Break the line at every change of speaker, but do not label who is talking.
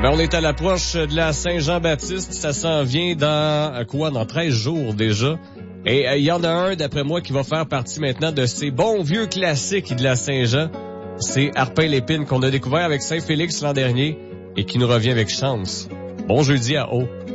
Ben, on est à l'approche de la Saint-Jean-Baptiste. Ça s'en vient dans 13 jours déjà. Et il y en a un, d'après moi, qui va faire partie maintenant de ces bons vieux classiques de la Saint-Jean. C'est Harpin-Lépine qu'on a découvert avec Saint-Félix l'an dernier et qui nous revient avec chance. Bon jeudi à O.